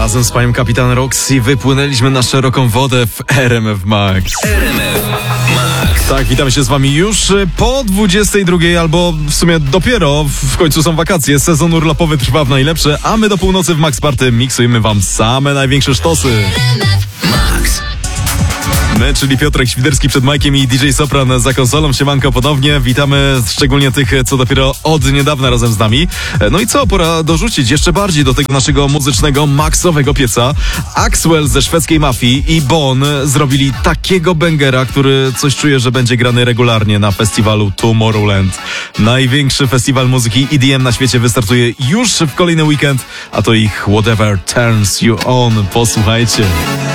Razem z panią kapitan Roxy wypłynęliśmy na szeroką wodę w RMF Max. RMF Max. Tak, witamy się z wami już po 22, albo w sumie dopiero, w końcu są wakacje, sezon urlopowy trwa w najlepsze, a my do północy w Max Party miksujemy wam same największe sztosy. Max. My, czyli Piotrek Świderski przed Majkiem i DJ Sopran za konsolą. Siemanko ponownie. Witamy szczególnie tych, co dopiero od niedawna razem z nami. No i co? Pora dorzucić jeszcze bardziej do tego naszego muzycznego, maksowego pieca. Axwell ze szwedzkiej Mafii i Bon zrobili takiego bangera, który coś czuję, że będzie grany regularnie na festiwalu Tomorrowland. Największy festiwal muzyki EDM na świecie wystartuje już w kolejny weekend, a to ich Whatever Turns You On. Posłuchajcie.